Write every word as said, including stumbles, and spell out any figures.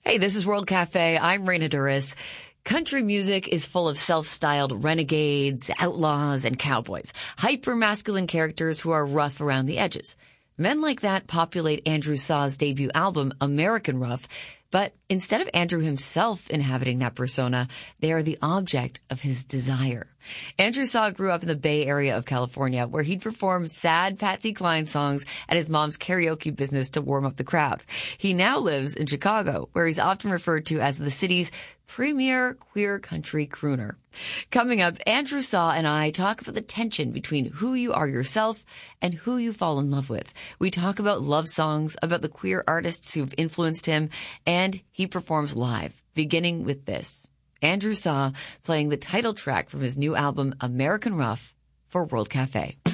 Hey, this is World Cafe. I'm Raina Duris. Country music is full of self-styled renegades, outlaws, and cowboys, hyper-masculine characters who are rough around the edges. Men like that populate Andrew Saw's debut album, American Rough, but instead of Andrew himself inhabiting that persona, they are the object of his desire. Andrew Saw grew up in the Bay Area of California, where he'd perform sad Patsy Cline songs at his mom's karaoke business to warm up the crowd. He now lives in Chicago, where he's often referred to as the city's premier queer country crooner. Coming up, Andrew Saw and I talk about the tension between who you are yourself and who you fall in love with. We talk about love songs, about the queer artists who've influenced him, and he performs live, beginning with this. Andrew Saw playing the title track from his new album, American Rough, for World Cafe.